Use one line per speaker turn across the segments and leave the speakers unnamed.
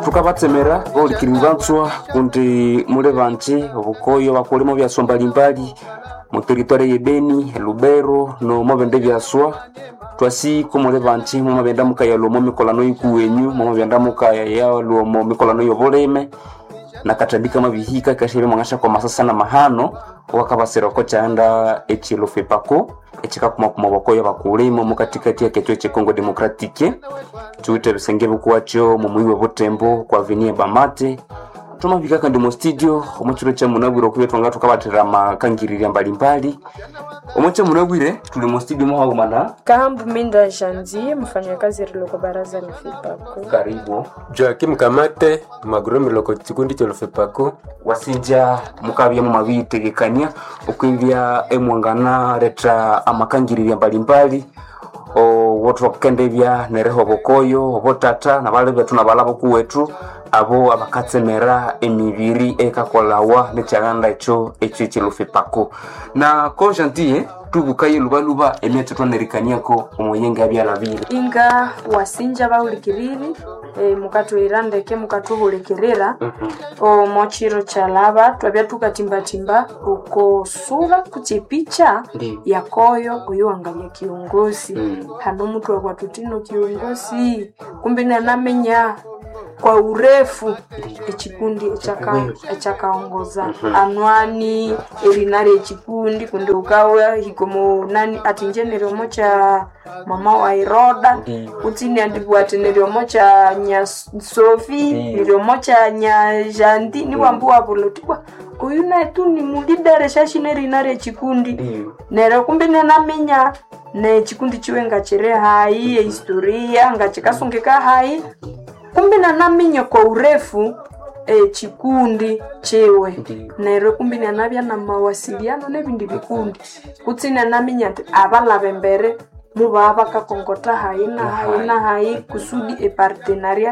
tukabatsemera bolikiribantswa kundi mule banti obukoyo bakolemo byaswa mbalimbali mu territoire ye Beni, Lubero no mabende byaswa twasi ko mule banti mu mabenda mukayalo mu mikolano yikuwenyu mu mabenda mukaya yalo mu mikolano yoboleme nakatandika mabihika kashire mwangasha kwa masasa na mahano wakabasera ko cyanda ekilofepako ekikakuma ku maboko y'abakulimo mu katikati ya kecho che Congo Democratique tuite bisenge bukwacho mu muyiwe botembo kwa Avenue Bamate tumabika kandi mu studio omuchiro cha munabwiro kubetwa ngato kabatera makangirira mbalimbali omuche munabwire tuli mu studio mwa mana
Kambu Minda Janzi mfanyakazi loko baraza la Fepako.
Karibu
Joakim Kamate magromi loko kikundi cha Fepako
wasinja mukabya mu mabitegekania okwivya emwangana reta amakangirira mbalimbali o wotu kendebya nereho bokoyo obotata nabale betu nabalabo kuwetu abo abakatsemera emibiri ekakolawa nekyaganda echo ekilofepako na konjantie tubukaye lubaluba emete twanerikaniako omoyenga byalabire
Inga wasinja baulikiriri mukatwirandeke mukatubulikirira o mochiro chalaba twabya tukatimba uko sura kuchipicha yakoyo oyuangalia kiongozi hano mtu wa tutino kiongozi kumbe namenya kwa urefu ekikundi echakaongoza anwani elinare ekikundi kunde ukawa hikomo nani atinjenero mocha mama wa Iroda utini andibwatenero mocha nya Sofi nero mocha nya Jandi ni wambua bolotwa oyuna tu ni mulidare shashineri nare ekikundi nero kumbe namenya ne chikundi chiwenga chere hai historia ngachikasungeka hai kumbe namenya kwa urefu chikundi chewe nero kumbe nanabya na mawasiliano nebindi bikundi kutsina namenya abala bembere muba bakakongota hai kusudi partenaria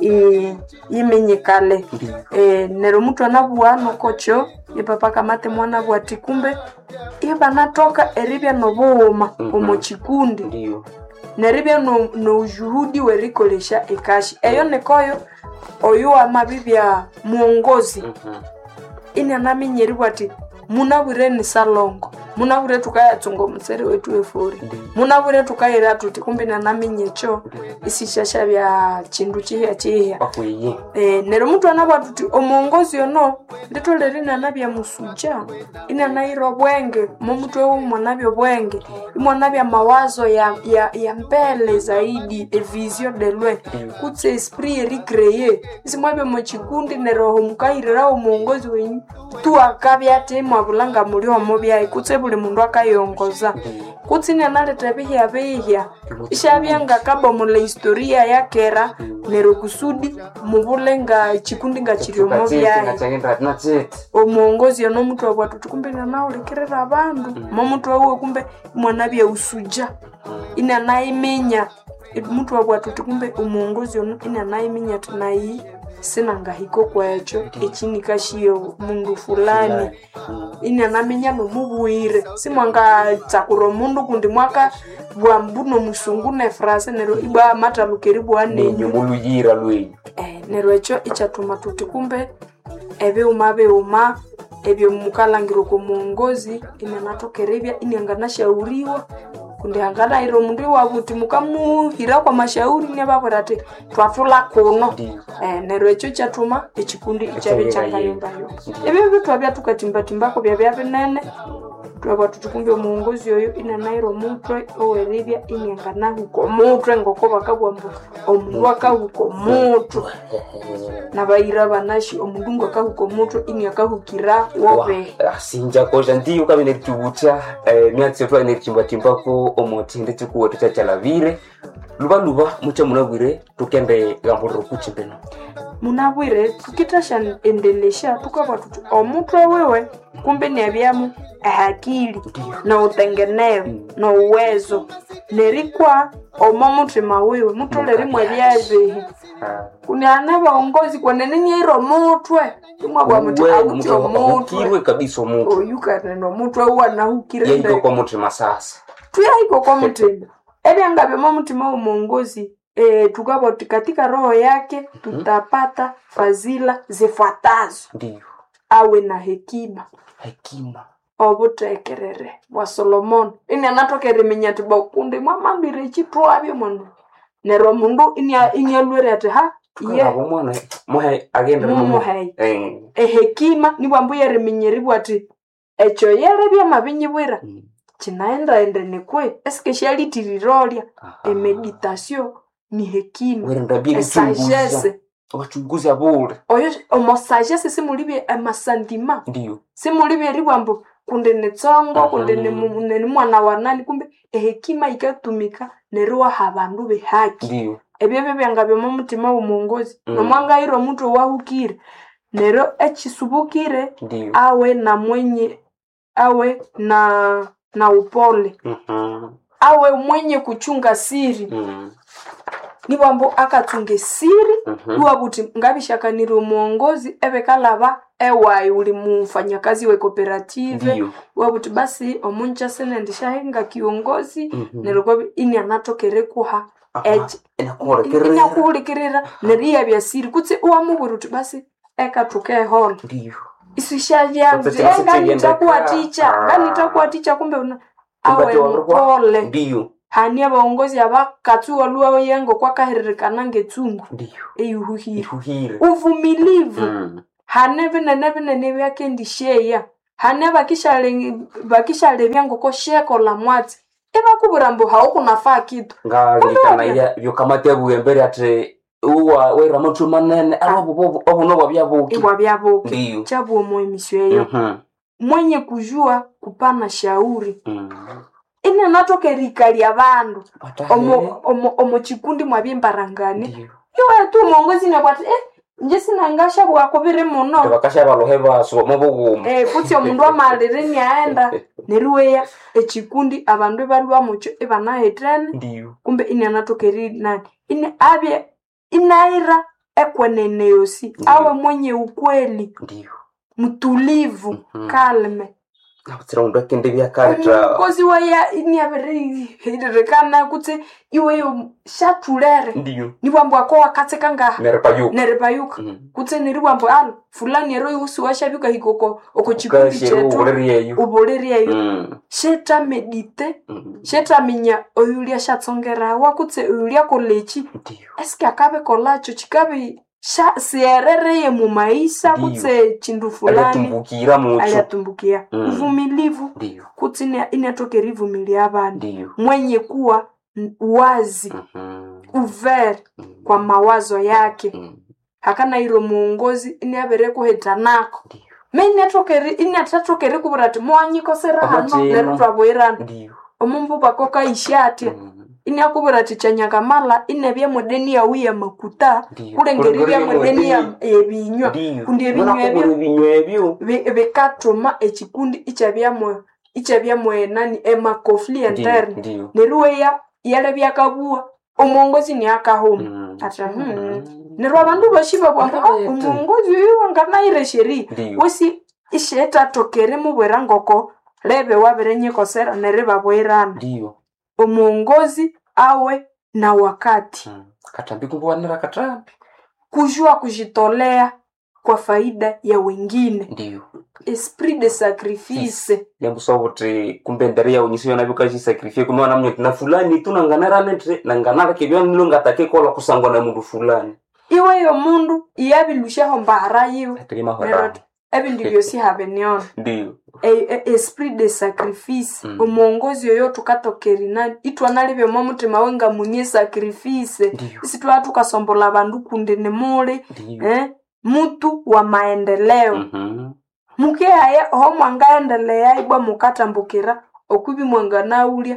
imenyekale nero mtu anabuwa nokocho papa Kamate mwana bwati kumbe ibanatoka eribya noboma omochikundi neribya no juhudi werikolesha ekashi eyo nekoyo oyo amabibya muongozi ina namenyeri bwati munabure ni salongo munabure tukayatsongo mutsere wetu efori munabure tukayira tuti kumbe namenyecho isishasha bya chindu chiya nero mtu anabwa tuti omuongozi yono nditolerina nabya musuja ina nairo bwenge mtu wewe mwanabyo bwenge mwanabya mawazo ya mbele zaidi vision de loin kutse esprit recréer isimwabyo mochikundi nero mukairira omuongozi wenyu tu akabya tema bulanga mulio mobya kutse buli mundu akayongoza kutsina naleta bihya ishabyanga kabo mu historia yakera nero kusudi mubulenga chikundi ngachiryo mobya omuongozi no mtu wa watu kumbe nao lekerera abandu mtu wawe kumbe mwanabya usuja ina naimenya mtu wa watu kumbe omuongozi ina naimenya tunayi sina ngahiko kwacho echini kashiyo mundu fulani ina namenya no mubuire simwanga tsakuro mundu kundi mwaka bwa mbuno musungu ne frase nero iba mata lukeribu anenyu
muluyira lwe
nero echo ichatuma tuti kumbe ebe uma ebyo mukalangiro ko muongozi ina natokerebya inangana shauriwa kundi hangana iro mundu wabuti mukamuhira kwa mashauri nebaborate twafula kuno nero echo chatuma ekikundi ichabe changayombayo ebyo bitu abya tukatimba ko bya binene twaba tutukumbe muongozi oyo ina nairo mutwe oweribya inengana huko mutwe ngoko bakabwa omundu akahuko mutwe nabayira banashi omundu ngakahuko mutwe inyakahukira wobe
sinja koja ndiyo kabine tubucha myatse twa ne timba ko omotinde tikuwe tuchachalavire luba mucha munabwire tukende gamboro kuchimbeno
munabwire tukitasha endelesha tukaba tutu omutwe wewe kumbe ni abyamu akili na utengenevu na uwezo nerikwa omamutima wewe mutoleri mwabyaze kunyana baongozi kwa nini iro mutwe tumwa mutwe
kirwe kabisa mutwe
oyuka no mutwe wana hukire
yego kwa mutima sasa
tuyaiko kwa mutima ebyanga byo mutima omuongozi tukaboti katika roho yake tutapata fadhila zifuatazo.
Ndiyo.
Awe na hekima.
Hekima.
Obutekerere wa Solomon. Ini anatokere minyati bakunde mwamambire chitwabyo mwana. Nero mundu ini alwere ati ha
ye mwana muhe agenda
muhe. Hekima ni bambuye reminyeribu ati echo yere bya mabinyibwira. Chinaenda ende nekwe especially rirolia meditation ni hekima.
Werendabiri sagesse. Wachunguza bure.
Oyo sagesse simulibye amasandima.
Ndiyo.
Simulibye ribambo kunde netsongo kunde ne mwana wa nani kumbe hekima ikatumika neruwa habandu behaki.
Ndiyo.
Ebyo byangabyo mu mutima w'umungozi. Nomwanga iro mtu wahukire. Nero echisubukire awe na mwenye awe na upole. Awe mwenye kuchunga siri. Nibambo akatunge siri uwabuti ngabishakanira umuongozi ebekalaba ewayi uli mfanyakazi we cooperative uwabuti basi omuncha senendishahenga kiongozi neroko ini anatokere kuha inakuhulikirira neriya bya siri kutse uwamuburuti basi ekatuke hall isishavyangu nganitakuwa ticha kumbe awe mpole.
Ndiyo.
Hani abaongozi abakatsuwa luwa yengo kwa kahiririkana ngetsungu.
Ndiyo.
Eyuhuhire. Uvumilivu. Hane binene byake ndisheya. Hane bakishale byango ko sheko la mwati. Eba kuburambo haukunafaa kitu.
Ngalikana ya yokamate buembere ate uwa wera mutu manene abo no byabuki.
Byabuki.
Ndiyo.
Chabu omo emisyo eyo. Mwenye kujua kupana shauri. Ine natoke rikali abandu omo chikundi mwabimbarangane iwe tu mongozi na kwati nje sinangasha bwakobere muno
bakasha baloheba so mobugumu
kuti omundu amalere ni aenda neruweya echikundi abandu balwa mucho ebana hetrene kumbe ine natoke nani ine abye inaira ekwenene yosi awe mwenye ukweli mtulivu kalme
Abutsira undu akende byakarita.
Kozi waya ini abere hirekana kutse iwe yo shatulere.
Ndiyo.
Nibambo akwa katseka nga
nerepayuka.
Kutse niribambo alo fulani ero yusu washabika hikoko okochikundi chetu. Uboleriyeyo. Sheta medite. Sheta minya oyulia shatsongera wakutse oyulia kolechi.
Ndiyo.
Eske akabe kolacho chikabe sierere mu maisha kutse chindu fulani ayatumbukia uvumilivu kutse inatoke rivumilia abandi mwenye kuwa wazi uver kwa mawazo yake hakana iro muongozi inabere kuhetanako mimi inatatoke kuburati mwanyiko sera hano nerutwaboirana omumbu bakoka ishati inakubura tichanyaka inebya modeni ya uya makuta kulengeribya modeni ya ebinywa kundi ebinywa ebyo bekatoma ekikundi ichabya mwe nani emakofli interne neruweya yale byakabua omongozi ni akahoma ata nerwa bandu bashiba bwa omongozi ngana ire sheri wesi isheta tokere mu bwerangoko lebe waberenye kosera nereba bwerana
ndio
omongozi awe na wakati
katambi kubwanira katambi
kujua kujitolea kwa faida ya wengine
ndio
esprit de sacrifice
yambo sobote kumbe ndari ya unyisiyo na bikaji sacrifice kumwe na mwe na fulani tunanganara netre nanganara kebyo nilonga take kola kusangwa na mundu fulani
iwe yo mundu iyabilusha hombara yiwe ebindi si habeniona
ndio
esprit de sacrifice omongozi yoyo tukatokeri nani itwanalibye mu mutima wenga munye sacrifice isitwa tukasombola bandu kunde ne mole mutu wa maendeleo muke haya ho mwangaendelea ibwa mukatambukira okubi mwanga naulia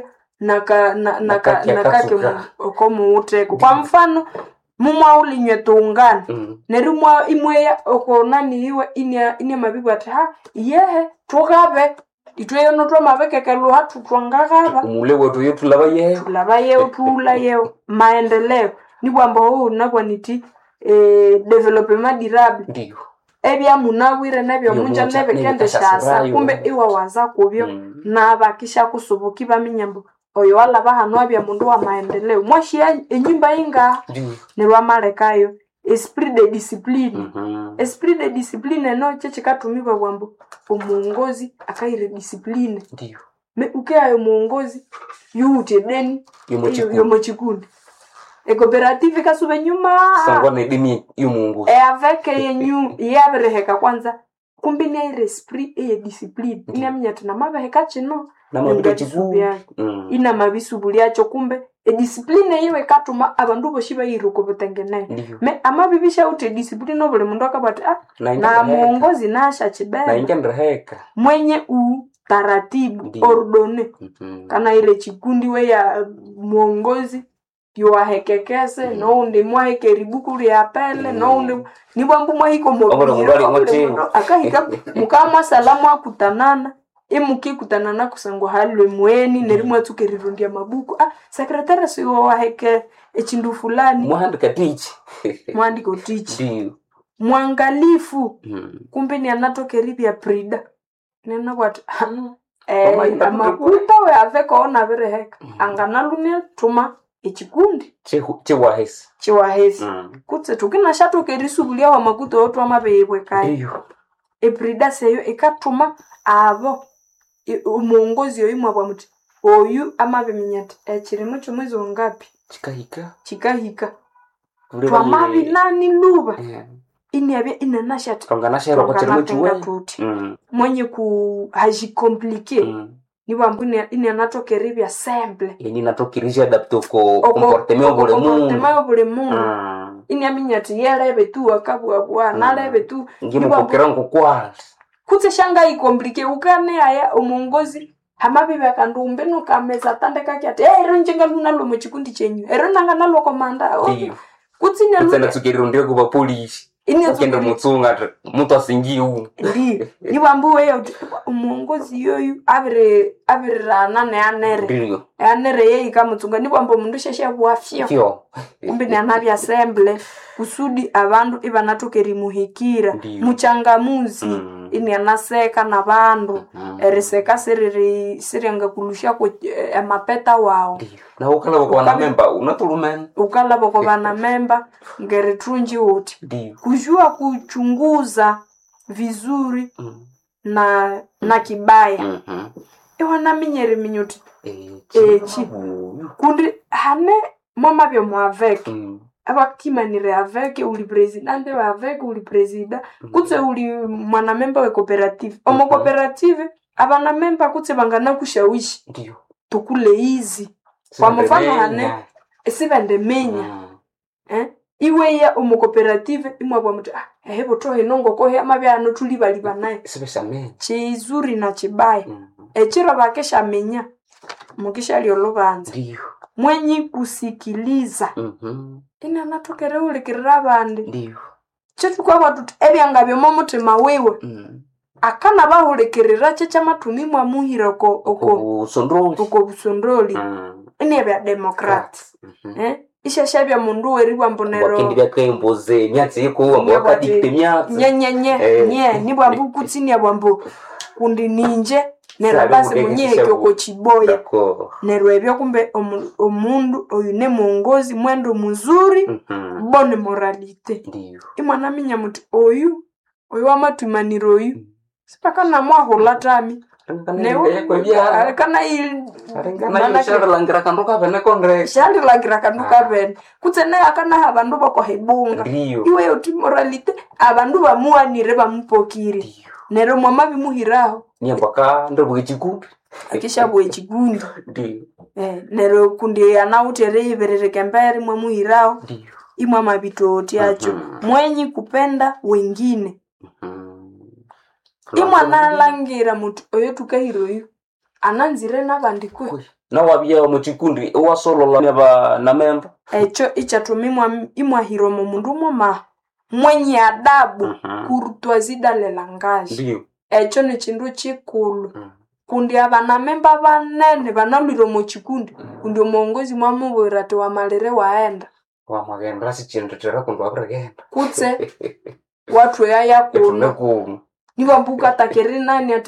nakake okomu uteko kwa mfano mumwa ulinywe tungana nerumwa imweya okonani iwe ine mabibu ati yehe tugabe itweyo notwa mabekeke luhatu twangagaba
umule wetu yetu laba
yeyo maendeleo nibwamba huu nabwa niti development durable
ndio
ebya munawire nebyo munja nebe kende shasa kumbe iwa waza kubyo na bakisha kusubuki baminyambo oyo wala bahano abya mundu wa maendeleo mwashia enyumba inga
Ndiyo.
nerwa malekayo esprit de discipline.
Mhm.
Esprit de discipline no cheche katumiwa bwambo omuongozi akaire discipline.
Ndiyo.
Me ukeayo muongozi yute deni yomo chikundi e cooperative kasube nyuma
Sangwa na dini y'umungu.
avec yenyu yabreheka kwanza kumbi ne esprit e discipline ina minyata na mabeheka chino
Na mabito chiku.
ina mabisubuli yacho kumbe e discipline yiwe katuma abandu boshiba yiruko butengene
Ndiyo.
me amabibisha ute discipline obule mundu akabata na muongozi nasha chibele
Na ingendreheka.
mwenye taratibu
Ndiyo.
ordone kana ile chikundi we ya muongozi yoahekekese no unde mwaheke ribuku ya pele no unde nibambu mwahiko mobili akahika mukama salamu akutanana imukikutanana kusangwa halwe mweni nerimwe tukerirundia mabuku sekretari siyo waheke echindu fulani
Mwandika tichi.
mwandiko tichi
Ndiyo.
mwangalifu kumbe ni anatokeribia prida nena kwati amakuta we aveka ona vireheka anganalunia tuma echikundi
Chiwahesi.
kutse tukina shatokeri wa makuta otu amabebwe kai
Ndiyo.
eprida seyo ikatuma abo umuongozi yoyimwa bwa muti oyu amabeminyati echirimo chomwezi wangapi chikahika twamabi nani luba ini abye inanashati
Tonganashero kwa chirimo chuwe.
Mwenye ku haji compliqué ni bambuni ini anatokeri bya simple
Ini natokirisha adapto ko comportement bole mundu.
Ini aminyati yelebe tu akabwa nalebe tu
Ngimo pokera ngokwa.
kutse shanga ikomplike ukane aya umongozi hamabibe akandumbe no kameza tandeka kyati ronjenga lunalo mu chikundi chenyu nanga nalo komanda kutse
Tsena tsukirirundio kuba police. Ukende mutsunga mutu asingiu.
Ndi ni bambuwe yo umongozi yoyu abirana ne anere.
Ndiyo.
Anere yeye kamutsunga ni bambo mundu sheshe bwafyo.
Fyo.
Kumbe ni anabi assemble kusudi abantu ibanatokeri muhikira muchangamuzi ini anaseka na bandu eriseka siranga kulusha ko amapeta wao.
Na ukala bako bana memba unatulumena.
Ukala bako bana memba ngeretrunji wote.
Ndiyo.
Kujua kuchunguza vizuri na kibaya. Ewa na minyeri minyuti. Kundi hane mama byo mwavek. Abakimanire avec uli presidente wa avec uli presida. Kutse uli mwana memba we cooperative. Omo cooperative abana memba kutse bangana kushawishi.
Ndiyo.
Tukule hizi. Kwa mfano hane esibende menya. Iwe ya umukooperative imwabwa mutu hebo tohe nongo kohe amabya no tulibaliba naye
Sibeshamenya
chizuri na chibaya echiro bakesha menya mukisha lyolobanza
Ndiyo.
mwenye kusikiliza ina natokere ule kirabande
Ndiyo.
chetu kwa watu ebyanga byo momutima wewe akana bahulekerera checha matumi mwa muhira uko busondoli ini ebya democrat ishashabya mundu weriwa mbonero
wakindi byakemboze myatsi yiko wakati temyatsi
nye ni bambu kutsini ya bambu kundi ninje nerabase munyeke uko chiboya nerwebyo kumbe omundu oyu ne muongozi mwendo muzuri bone moralite
Ndiyo.
imwana minya muti oyu amatumaniro oyu sipaka na mwahola tami kana il
langira kanduka bene kongre
shali langira kanduka bene kutsene akana abandu bako hebunga iwe yoti moralite abandu bamuanire bamupokire nero mama bimuhiraho
nyambaka ndobwe chikundi
akisha bwe chigundi
Ndiyo.
Nero kundi anautere iberereke mbere mwa muhiraho
Ndiyo.
imwa mabitoti acho mwenyi kupenda wengine imwana langira mutu oyo tukahiro yo ananzire nabandikwe
na wabya mu chikundi wasolola na memba
echo ichatumimwa imwahiro mu mundu moma mwenye adabu kurutwazida lelangaji
Ndiyo.
echo ni chindu chikulu kundi abana memba banene banalwiro mu chikundi kundi omuongozi mwamubwira ati wamalire waenda
wamagenda sichendetera kundu abregenda
kutse watu yaya kuno niba mbuka takeri nani ati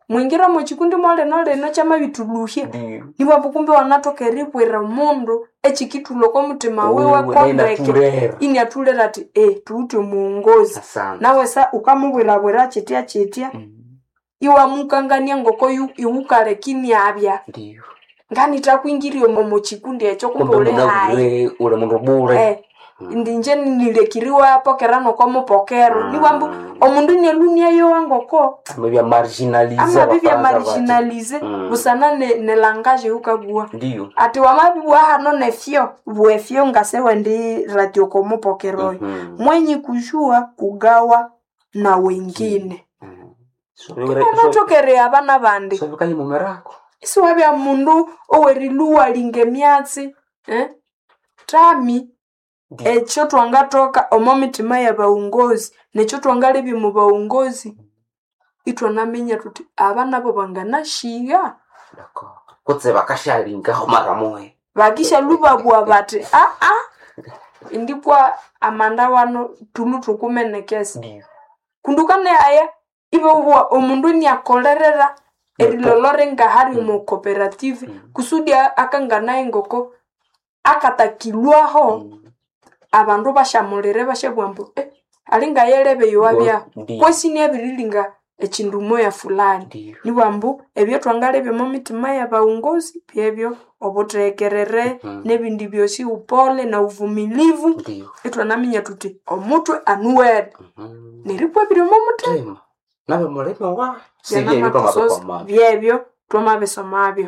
mwingira mu chikundi mole no chama bituluhya
Ndiyo.
niba bukumbe wanatoka eribwera mundu echikitulo kwa mutima wewe kondeke ini atulera ati tuute muongozi
Asante.
nawe sa ukamubwira chetia iwa mukangania ngoko iwukale kinyabya
Ndiyo.
ngani takwingirio mu chikundi echo kumbole hai
ule mundu bure.
ndinje nilekiriwa pokerano kwa mupokero niwambu omundu nelunia yo wangoko
Amabya marginalize.
ama bibya marginalize usana ne langage ukagua.
Ndiyo.
Ati wamabibwa hano nefyo bwefyo ngasewe ndi radio kwa mupokero mwenye kujua kugawa na wengine natokere abana bandi
so kali mumerako
isiwabya mundu oweriluwa lingemyatsi tami echo twangatoka omomitima ya baungozi necho twangalebye mu baungozi itwanamenya tuti abana bo banganashiga
dako kutse bakashalinga mara moye
bakisha lubabwa bati indikwa amanda wano tulutukumenekesa kundukane aya ibe omundu ni akolerera erilolore ngahari mu cooperative kusudi akangana engoko akatakilwaho abandu bashamulire bashabwambo alinga yelebe yowabya kwesini abirilinga echindumo ya fulani niwambu ebyo twangalebye mu mitima ya baungozi byebyo obutekerere nebindi byosi upole na uvumilivu itwanaminya tuti omutwe anuwed niripwe biri mu mutima
nabe mulebe wa sibye biko mabako
byebyo twamabesomabyo